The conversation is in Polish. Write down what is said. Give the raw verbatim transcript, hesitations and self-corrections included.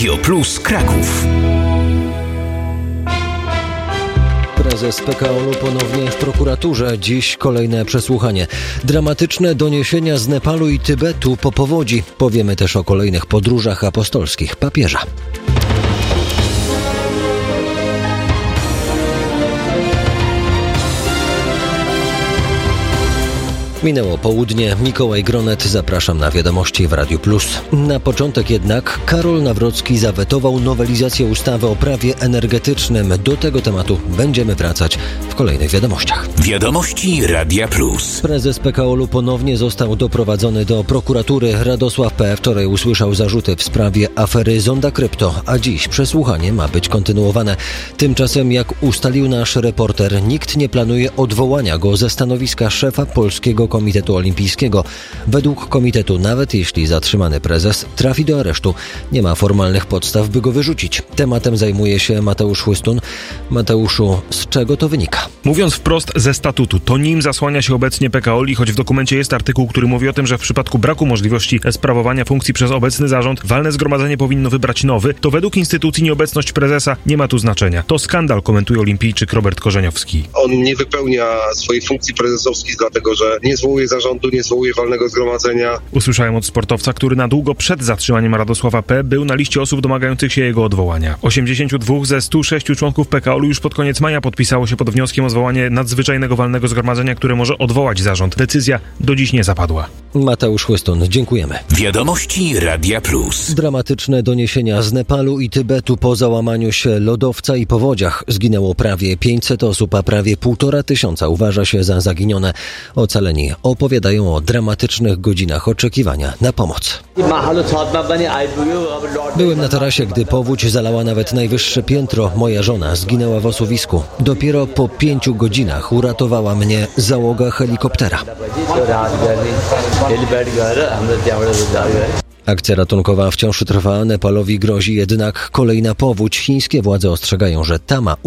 Radio Plus Kraków. Prezes P K O L-u ponownie w prokuraturze. Dziś kolejne przesłuchanie. Dramatyczne doniesienia z Nepalu i Tybetu po powodzi. Powiemy też o kolejnych podróżach apostolskich papieża. Minęło południe. Mikołaj Gronet, zapraszam na wiadomości w Radiu Plus. Na początek jednak Karol Nawrocki zawetował nowelizację ustawy o prawie energetycznym. Do tego tematu będziemy wracać w kolejnych wiadomościach. Wiadomości Radia Plus. Prezes P K O L-u ponownie został doprowadzony do prokuratury. Radosław P. wczoraj usłyszał zarzuty w sprawie afery Zonda Krypto, a dziś przesłuchanie ma być kontynuowane. Tymczasem, jak ustalił nasz reporter, nikt nie planuje odwołania go ze stanowiska szefa Polskiego Komitetu Olimpijskiego. Według komitetu, nawet jeśli zatrzymany prezes trafi do aresztu, nie ma formalnych podstaw, by go wyrzucić. Tematem zajmuje się Mateusz Chłystun. Mateuszu, z czego to wynika? Mówiąc wprost, ze statutu. To nim zasłania się obecnie P K O L i choć w dokumencie jest artykuł, który mówi o tym, że w przypadku braku możliwości sprawowania funkcji przez obecny zarząd, walne zgromadzenie powinno wybrać nowy, to według instytucji nieobecność prezesa nie ma tu znaczenia. To skandal, komentuje olimpijczyk Robert Korzeniowski. On nie wypełnia swojej funkcji prezesowskiej, dlatego że nie zwołuje zarządu, nie zwołuje walnego zgromadzenia. Usłyszałem od sportowca, który na długo przed zatrzymaniem Radosława P. był na liście osób domagających się jego odwołania. osiemdziesięciu dwóch ze stu sześciu członków P K O L-u już pod koniec maja podpisało się pod wnioskiem o zwołanie nadzwyczajnego walnego zgromadzenia, które może odwołać zarząd. Decyzja do dziś nie zapadła. Mateusz Chłystun, dziękujemy. Wiadomości Radia Plus. Dramatyczne doniesienia z Nepalu i Tybetu. Po załamaniu się lodowca i powodziach zginęło prawie pięćset osób, a prawie półtora tysiąca uważa się za zaginione. Ocaleni opowiadają o dramatycznych godzinach oczekiwania na pomoc. Byłem na tarasie, gdy powódź zalała nawet najwyższe piętro. Moja żona zginęła w osuwisku. Dopiero po pięciu godzinach uratowała mnie załoga helikoptera. Akcja ratunkowa wciąż trwa. Nepalowi grozi jednak kolejna powódź. Chińskie władze ostrzegają, że ta ma